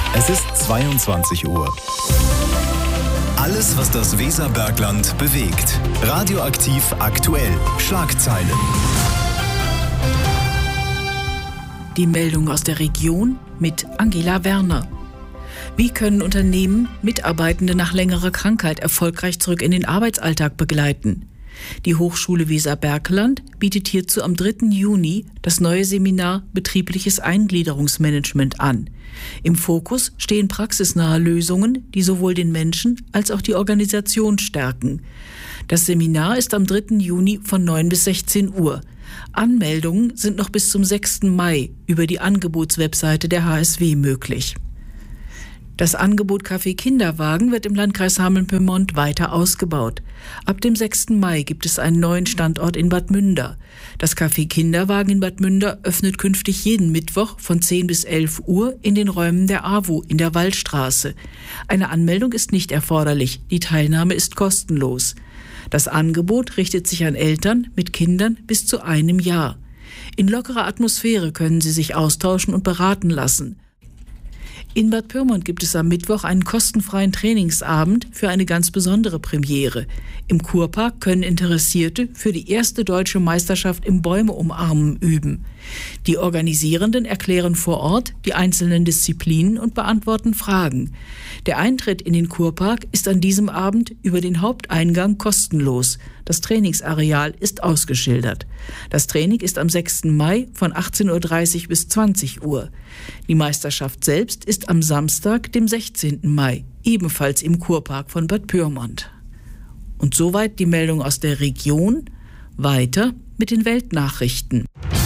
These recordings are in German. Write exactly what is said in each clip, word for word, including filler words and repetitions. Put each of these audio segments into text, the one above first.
Es ist zweiundzwanzig Uhr. Alles, was das Weserbergland bewegt. Radioaktiv aktuell. Schlagzeilen. Die Meldung aus der Region mit Angela Werner. Wie können Unternehmen Mitarbeitende nach längerer Krankheit erfolgreich zurück in den Arbeitsalltag begleiten? Die Hochschule Weserbergland bietet hierzu am dritten Juni das neue Seminar Betriebliches Eingliederungsmanagement an. Im Fokus stehen praxisnahe Lösungen, die sowohl den Menschen als auch die Organisation stärken. Das Seminar ist am dritten Juni von neun bis sechzehn Uhr. Anmeldungen sind noch bis zum sechsten Mai über die Angebotswebseite der H S W möglich. Das Angebot Café Kinderwagen wird im Landkreis Hameln-Pyrmont weiter ausgebaut. Ab dem sechsten Mai gibt es einen neuen Standort in Bad Münder. Das Café Kinderwagen in Bad Münder öffnet künftig jeden Mittwoch von zehn bis elf Uhr in den Räumen der A W O in der Waldstraße. Eine Anmeldung ist nicht erforderlich, die Teilnahme ist kostenlos. Das Angebot richtet sich an Eltern mit Kindern bis zu einem Jahr. In lockerer Atmosphäre können sie sich austauschen und beraten lassen. In Bad Pyrmont gibt es am Mittwoch einen kostenfreien Trainingsabend für eine ganz besondere Premiere. Im Kurpark können Interessierte für die erste deutsche Meisterschaft im Bäume umarmen üben. Die Organisierenden erklären vor Ort die einzelnen Disziplinen und beantworten Fragen. Der Eintritt in den Kurpark ist an diesem Abend über den Haupteingang kostenlos. Das Trainingsareal ist ausgeschildert. Das Training ist am sechsten Mai von achtzehn Uhr dreißig bis zwanzig Uhr. Die Meisterschaft selbst ist am Samstag, dem sechzehnten Mai, ebenfalls im Kurpark von Bad Pyrmont. Und soweit die Meldung aus der Region. Weiter mit den Weltnachrichten.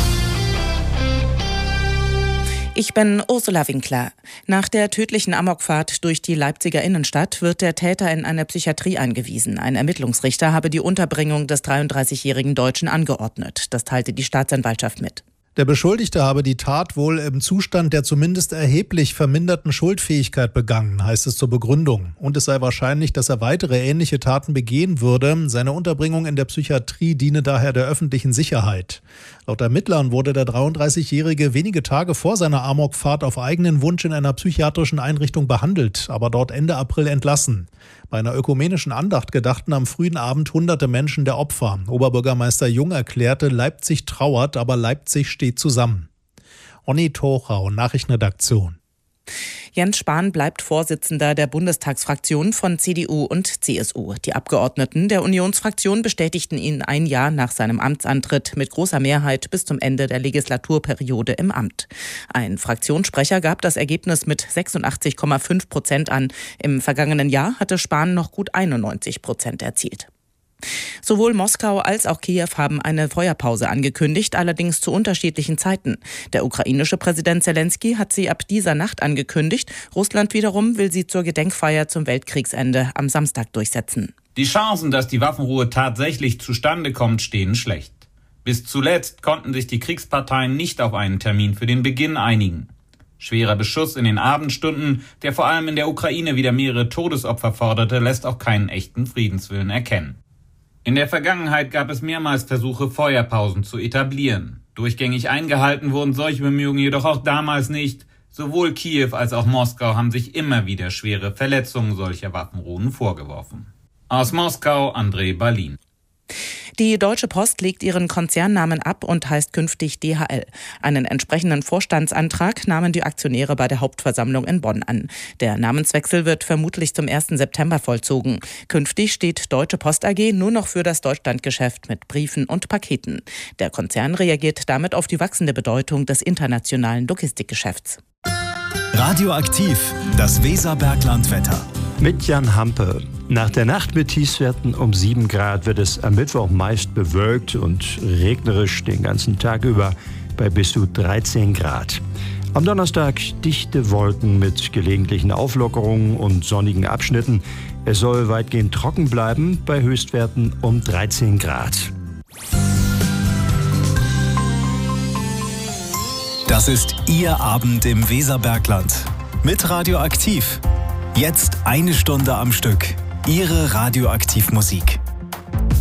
Ich bin Ursula Winkler. Nach der tödlichen Amokfahrt durch die Leipziger Innenstadt wird der Täter in eine Psychiatrie eingewiesen. Ein Ermittlungsrichter habe die Unterbringung des dreiunddreißigjährigen Deutschen angeordnet. Das teilte die Staatsanwaltschaft mit. Der Beschuldigte habe die Tat wohl im Zustand der zumindest erheblich verminderten Schuldfähigkeit begangen, heißt es zur Begründung. Und es sei wahrscheinlich, dass er weitere ähnliche Taten begehen würde. Seine Unterbringung in der Psychiatrie diene daher der öffentlichen Sicherheit. Laut Ermittlern wurde der dreiunddreißigjährige wenige Tage vor seiner Amokfahrt auf eigenen Wunsch in einer psychiatrischen Einrichtung behandelt, aber dort Ende April entlassen. Bei einer ökumenischen Andacht gedachten am frühen Abend hunderte Menschen der Opfer. Oberbürgermeister Jung erklärte, Leipzig trauert, aber Leipzig steht zusammen. Onni Tochau, Nachrichtenredaktion. Jens Spahn bleibt Vorsitzender der Bundestagsfraktion von C D U und C S U. Die Abgeordneten der Unionsfraktion bestätigten ihn ein Jahr nach seinem Amtsantritt mit großer Mehrheit bis zum Ende der Legislaturperiode im Amt. Ein Fraktionssprecher gab das Ergebnis mit sechsundachtzig Komma fünf Prozent an. Im vergangenen Jahr hatte Spahn noch gut einundneunzig Prozent erzielt. Sowohl Moskau als auch Kiew haben eine Feuerpause angekündigt, allerdings zu unterschiedlichen Zeiten. Der ukrainische Präsident Zelensky hat sie ab dieser Nacht angekündigt. Russland wiederum will sie zur Gedenkfeier zum Weltkriegsende am Samstag durchsetzen. Die Chancen, dass die Waffenruhe tatsächlich zustande kommt, stehen schlecht. Bis zuletzt konnten sich die Kriegsparteien nicht auf einen Termin für den Beginn einigen. Schwerer Beschuss in den Abendstunden, der vor allem in der Ukraine wieder mehrere Todesopfer forderte, lässt auch keinen echten Friedenswillen erkennen. In der Vergangenheit gab es mehrmals Versuche, Feuerpausen zu etablieren. Durchgängig eingehalten wurden solche Bemühungen jedoch auch damals nicht. Sowohl Kiew als auch Moskau haben sich immer wieder schwere Verletzungen solcher Waffenruhen vorgeworfen. Aus Moskau, André Berlin. Die Deutsche Post legt ihren Konzernnamen ab und heißt künftig D H L. Einen entsprechenden Vorstandsantrag nahmen die Aktionäre bei der Hauptversammlung in Bonn an. Der Namenswechsel wird vermutlich zum ersten September vollzogen. Künftig steht Deutsche Post A G nur noch für das Deutschlandgeschäft mit Briefen und Paketen. Der Konzern reagiert damit auf die wachsende Bedeutung des internationalen Logistikgeschäfts. Radioaktiv, das Weserberglandwetter. Mit Jan Hampe. Nach der Nacht mit Tiefstwerten um sieben Grad wird es am Mittwoch meist bewölkt und regnerisch den ganzen Tag über bei bis zu dreizehn Grad. Am Donnerstag dichte Wolken mit gelegentlichen Auflockerungen und sonnigen Abschnitten. Es soll weitgehend trocken bleiben bei Höchstwerten um dreizehn Grad. Das ist Ihr Abend im Weserbergland. Mit Radioaktiv. Jetzt eine Stunde am Stück. Ihre Radioaktivmusik.